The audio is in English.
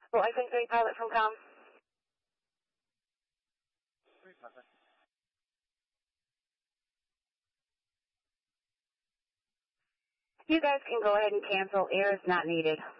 Well, I think 3 pilot from com. You guys can go ahead and cancel. Air is not needed.